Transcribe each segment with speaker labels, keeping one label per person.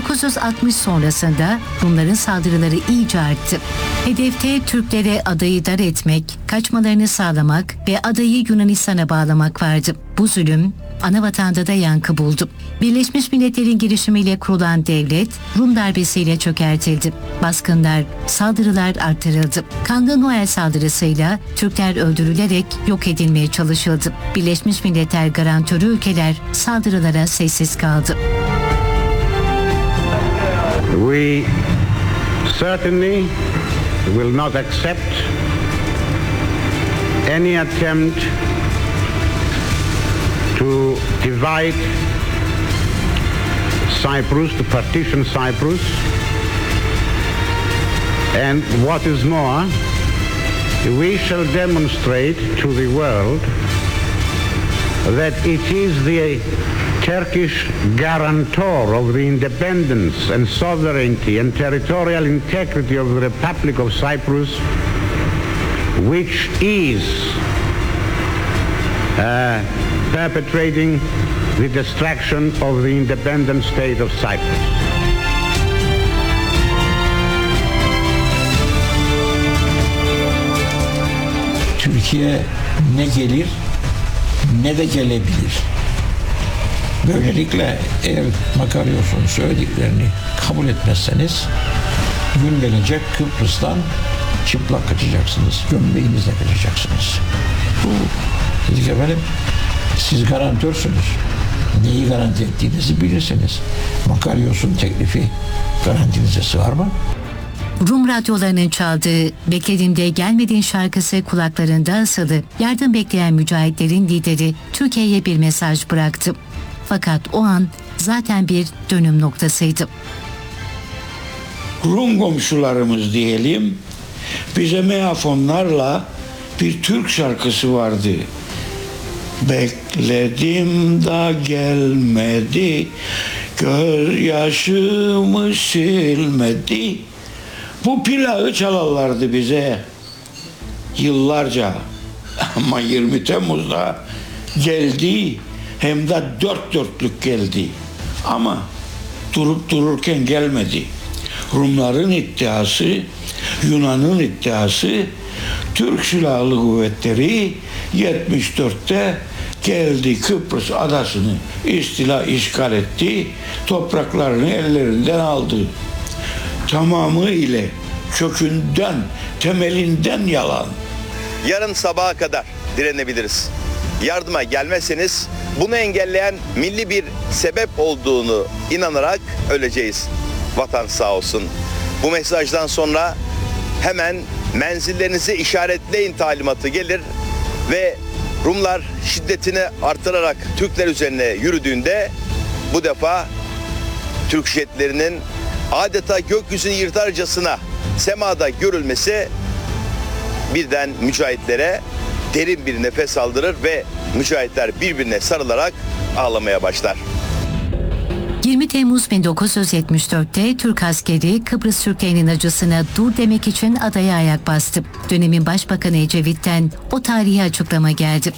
Speaker 1: 1960 sonrasında Rumların saldırıları iyice arttı. Hedefte Türklere adayı dar etmek, kaçmalarını sağlamak ve adayı Yunanistan'a bağlamak vardı. Bu zulüm anavatanda da yankı buldu. Birleşmiş Milletler'in girişimiyle kurulan devlet Rum darbesiyle çökertildi. Baskınlar, saldırılar artırıldı. Kanlı Noel saldırısıyla Türkler öldürülerek yok edilmeye çalışıldı. Birleşmiş Milletler garantörü ülkeler saldırılara sessiz kaldı.
Speaker 2: We certainly will not accept any attempt to divide Cyprus, to partition Cyprus, and what is more, we shall demonstrate to the world that it is the Turkish guarantor of the independence and sovereignty and territorial integrity of the Republic of Cyprus, which is perpetrating the destruction of the independent state of Cyprus.
Speaker 3: Türkiye ne gelir ne de gelebilir. Böylelikle eğer Makaryos'un söylediklerini kabul etmezseniz gün gelecek Kıbrıs'tan çıplak kaçacaksınız. Gömleğinizle kaçacaksınız. Bu dedik efendim, siz garantörsünüz. Neyi garanti ettiğinizi bilirsiniz. Makaryos'un teklifi garantinize sığar mı?
Speaker 1: Rum radyolarının çaldığı "Beklediğimde gelmediğin" şarkısı kulaklarında asılı. Yardım bekleyen mücahitlerin lideri Türkiye'ye bir mesaj bıraktı. Fakat o an zaten bir dönüm noktasıydı.
Speaker 4: Rum komşularımız diyelim, bize megafonlarla bir Türk şarkısı vardı. Bekledim da gelmedi, gözyaşımı silmedi. Bu plağı çalarlardı bize yıllarca. Ama 20 Temmuz'da geldi, hem de dört dörtlük geldi. Ama durup dururken gelmedi. Rumların iddiası, Yunan'ın iddiası, Türk Silahlı Kuvvetleri 74'te geldi, Kıbrıs adasını işgal etti, topraklarını ellerinden aldı. Tamamı ile kökünden, temelinden yalan.
Speaker 5: Yarın sabaha kadar direnebiliriz. Yardıma gelmezseniz bunu engelleyen milli bir sebep olduğunu inanarak öleceğiz. Vatan sağ olsun. Bu mesajdan sonra hemen menzillerinizi işaretleyin talimatı gelir ve Rumlar şiddetini artırarak Türkler üzerine yürüdüğünde bu defa Türk jetlerinin adeta gökyüzünü yırtarcasına semada görülmesi birden mücahitlere derin bir nefes aldırır ve mücahitler birbirine sarılarak ağlamaya başlar.
Speaker 1: 20 Temmuz 1974'te Türk askeri Kıbrıs Türklerinin acısına dur demek için adaya ayak bastı. Dönemin Başbakanı Ecevit'ten o tarihi açıklama geldi.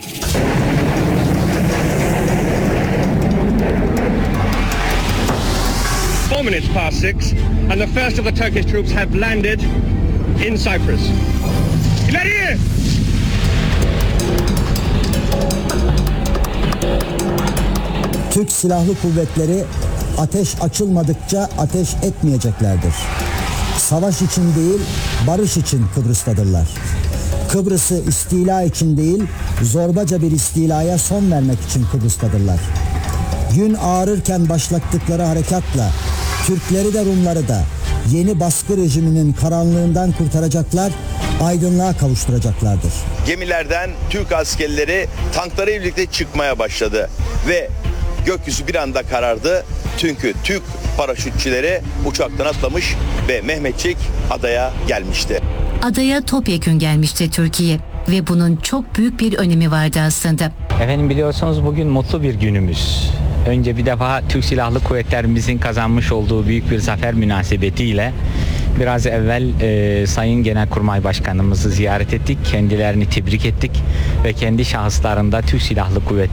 Speaker 6: Minutes past 6 and the first of the Turkish troops have landed in Cyprus. İleriye!
Speaker 7: Türk Silahlı Kuvvetleri ateş açılmadıkça ateş etmeyeceklerdir. Savaş için değil, barış için Kıbrıs'tadırlar. Kıbrıs'ı istila için değil, zorbaca bir istilaya son vermek için Kıbrıs'tadırlar. Gün ağarırken başlattıkları harekatla Türkleri de Rumları da yeni baskı rejiminin karanlığından kurtaracaklar, aydınlığa kavuşturacaklardır.
Speaker 5: Gemilerden Türk askerleri tanklarıyla birlikte çıkmaya başladı ve gökyüzü bir anda karardı. Çünkü Türk paraşütçüleri uçaktan atlamış ve Mehmetçik adaya gelmişti.
Speaker 1: Adaya topyekün gelmişti Türkiye ve bunun çok büyük bir önemi vardı aslında.
Speaker 8: Efendim biliyorsunuz bugün mutlu bir günümüz. Önce bir defa Türk Silahlı Kuvvetlerimizin kazanmış olduğu büyük bir zafer münasebetiyle biraz evvel Sayın Genelkurmay Başkanımızı ziyaret ettik. Kendilerini tebrik ettik ve kendi şahıslarında Türk Silahlı Kuvvetleri